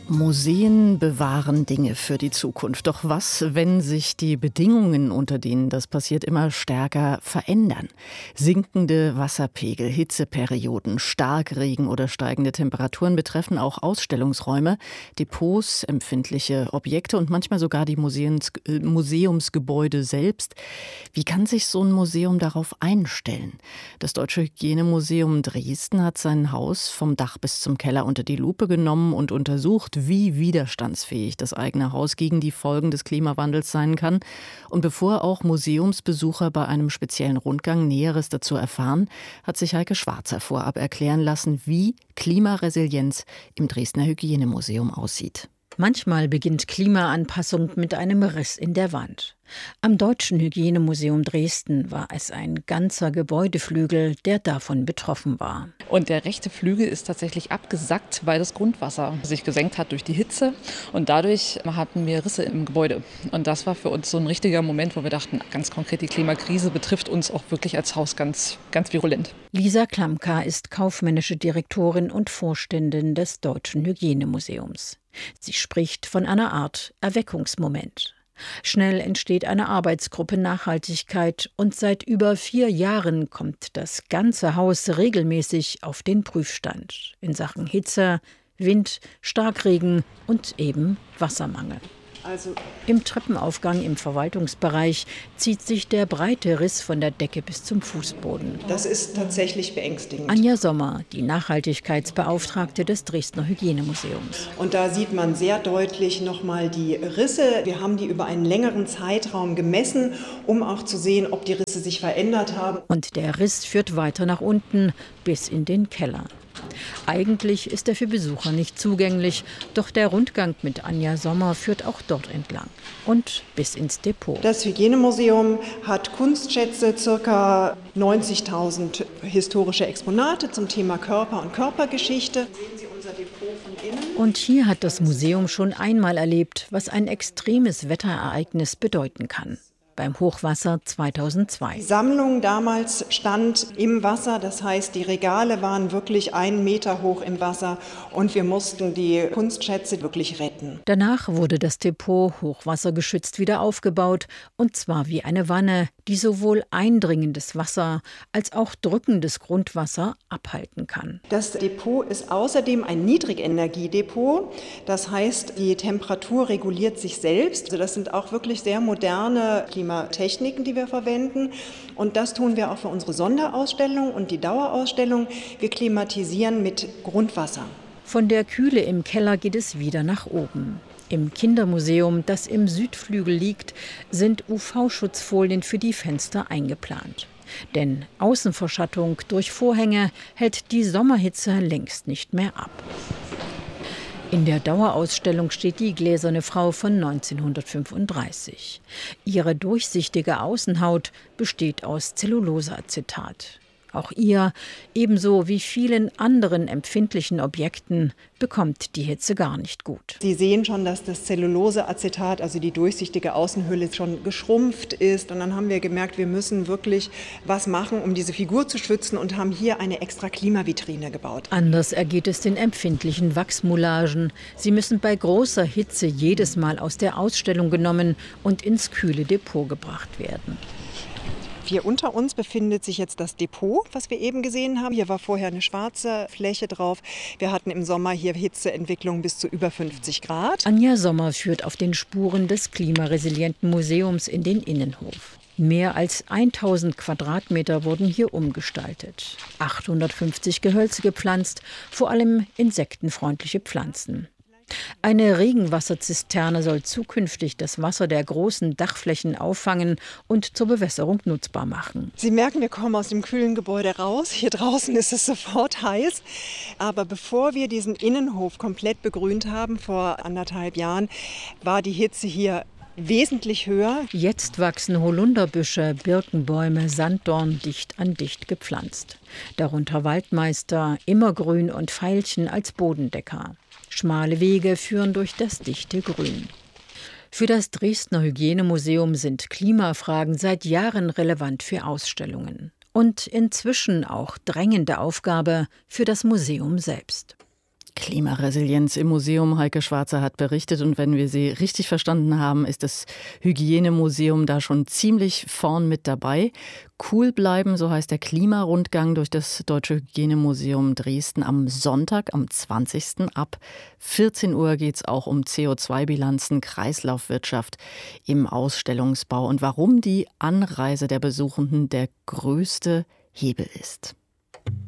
Museen bewahren Dinge für die Zukunft. Doch was, wenn sich die Bedingungen, unter denen das passiert, immer stärker verändern? Sinkende Wasserpegel, Hitzeperioden, Starkregen oder steigende Temperaturen betreffen auch Ausstellungsräume, Depots, empfindliche Objekte und manchmal sogar die Museumsgebäude selbst. Wie kann sich so ein Museum darauf einstellen? Das Deutsche Hygienemuseum Dresden hat sein Haus vom Dach bis zum Keller unter die Lupe genommen und untersucht, wie widerstandsfähig das eigene Haus gegen die Folgen des Klimawandels sein kann. Und bevor auch Museumsbesucher bei einem speziellen Rundgang Näheres dazu erfahren, hat sich Heike Schwarzer vorab erklären lassen, wie Klimaresilienz im Dresdner Hygienemuseum aussieht. Manchmal beginnt Klimaanpassung mit einem Riss in der Wand. Am Deutschen Hygienemuseum Dresden war es ein ganzer Gebäudeflügel, der davon betroffen war. Und der rechte Flügel ist tatsächlich abgesackt, weil das Grundwasser sich gesenkt hat durch die Hitze. Und dadurch hatten wir Risse im Gebäude. Und das war für uns so ein richtiger Moment, wo wir dachten, ganz konkret, die Klimakrise betrifft uns auch wirklich als Haus ganz, ganz virulent. Lisa Klamka ist kaufmännische Direktorin und Vorständin des Deutschen Hygienemuseums. Sie spricht von einer Art Erweckungsmoment. Schnell entsteht eine Arbeitsgruppe Nachhaltigkeit und seit über 4 Jahren kommt das ganze Haus regelmäßig auf den Prüfstand in Sachen Hitze, Wind, Starkregen und eben Wassermangel. Im Treppenaufgang im Verwaltungsbereich zieht sich der breite Riss von der Decke bis zum Fußboden. Das ist tatsächlich beängstigend. Anja Sommer, die Nachhaltigkeitsbeauftragte des Dresdner Hygienemuseums. Und da sieht man sehr deutlich nochmal die Risse. Wir haben die über einen längeren Zeitraum gemessen, um auch zu sehen, ob die Risse sich verändert haben. Und der Riss führt weiter nach unten bis in den Keller. Eigentlich ist er für Besucher nicht zugänglich, doch der Rundgang mit Anja Sommer führt auch dort entlang und bis ins Depot. Das Hygienemuseum hat Kunstschätze, ca. 90.000 historische Exponate zum Thema Körper und Körpergeschichte. Sehen Sie unser Depot von innen. Und hier hat das Museum schon einmal erlebt, was ein extremes Wetterereignis bedeuten kann. Beim Hochwasser 2002. Die Sammlung damals stand im Wasser, das heißt, die Regale waren wirklich 1 Meter hoch im Wasser und wir mussten die Kunstschätze wirklich retten. Danach wurde das Depot hochwassergeschützt wieder aufgebaut und zwar wie eine Wanne, die sowohl eindringendes Wasser als auch drückendes Grundwasser abhalten kann. Das Depot ist außerdem ein Niedrigenergiedepot, das heißt, die Temperatur reguliert sich selbst. Also das sind auch wirklich sehr moderne Klimatechniken, die wir verwenden. Und das tun wir auch für unsere Sonderausstellung und die Dauerausstellung. Wir klimatisieren mit Grundwasser. Von der Kühle im Keller geht es wieder nach oben. Im Kindermuseum, das im Südflügel liegt, sind UV-Schutzfolien für die Fenster eingeplant. Denn Außenverschattung durch Vorhänge hält die Sommerhitze längst nicht mehr ab. In der Dauerausstellung steht die Gläserne Frau von 1935. Ihre durchsichtige Außenhaut besteht aus Zelluloseacetat. Auch ihr, ebenso wie vielen anderen empfindlichen Objekten, bekommt die Hitze gar nicht gut. Sie sehen schon, dass das Zelluloseacetat, also die durchsichtige Außenhülle, schon geschrumpft ist. Und dann haben wir gemerkt, wir müssen wirklich was machen, um diese Figur zu schützen und haben hier eine extra Klimavitrine gebaut. Anders ergeht es den empfindlichen Wachsmoulagen. Sie müssen bei großer Hitze jedes Mal aus der Ausstellung genommen und ins kühle Depot gebracht werden. Hier unter uns befindet sich jetzt das Depot, was wir eben gesehen haben. Hier war vorher eine schwarze Fläche drauf. Wir hatten im Sommer hier Hitzeentwicklung bis zu über 50 Grad. Anja Sommer führt auf den Spuren des klimaresilienten Museums in den Innenhof. Mehr als 1000 Quadratmeter wurden hier umgestaltet. 850 Gehölze gepflanzt, vor allem insektenfreundliche Pflanzen. Eine Regenwasserzisterne soll zukünftig das Wasser der großen Dachflächen auffangen und zur Bewässerung nutzbar machen. Sie merken, wir kommen aus dem kühlen Gebäude raus. Hier draußen ist es sofort heiß. Aber bevor wir diesen Innenhof komplett begrünt haben, vor 1,5 Jahren, war die Hitze hier wesentlich höher. Jetzt wachsen Holunderbüsche, Birkenbäume, Sanddorn dicht an dicht gepflanzt. Darunter Waldmeister, Immergrün und Veilchen als Bodendecker. Schmale Wege führen durch das dichte Grün. Für das Dresdner Hygienemuseum sind Klimafragen seit Jahren relevant für Ausstellungen. Und inzwischen auch drängende Aufgabe für das Museum selbst. Klimaresilienz im Museum. Heike Schwarzer hat berichtet und wenn wir sie richtig verstanden haben, ist das Hygienemuseum da schon ziemlich vorn mit dabei. Cool bleiben, so heißt der Klimarundgang durch das Deutsche Hygienemuseum Dresden am Sonntag, am 20. Ab 14 Uhr geht es auch um CO2-Bilanzen, Kreislaufwirtschaft im Ausstellungsbau und warum die Anreise der Besuchenden der größte Hebel ist.